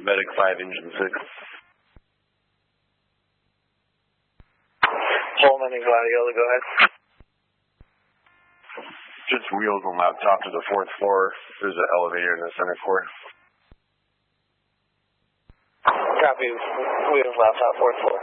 Medic 5, Engine 6. Pullman and Gladiola, go ahead. Just wheels on laptop to the 4th floor. There's an elevator in the center core. Copy. Wheels, laptop, 4th floor.